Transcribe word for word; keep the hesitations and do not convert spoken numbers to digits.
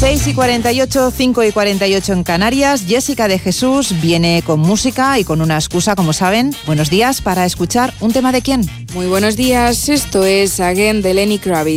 seis y cuarenta y ocho, cinco y cuarenta y ocho en Canarias. Jessica de Jesús viene con música y con una excusa, como saben. Buenos días para escuchar un tema de quién. Muy buenos días, esto es Again de Lenny Kravitz.